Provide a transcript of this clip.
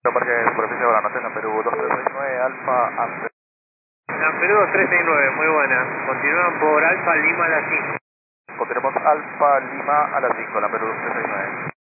Parque de superficie de Granotes, en Perú 2369, Alfa Ante. En Perú 2369, muy buena. Continúan por Alfa Lima a las 5. Continuamos Alfa Lima a las 5, la Perú 2369.